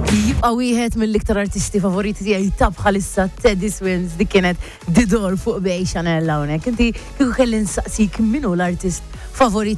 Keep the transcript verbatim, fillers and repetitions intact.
Jibqa' wieħed mill-iktar artisti favoriti tiegħi ta' bħalissa Teddy Swims dik kienet Didor fuq bej Chanel hawnhekk. Inti kieku kelli nsaqsik min hu l-artist favorit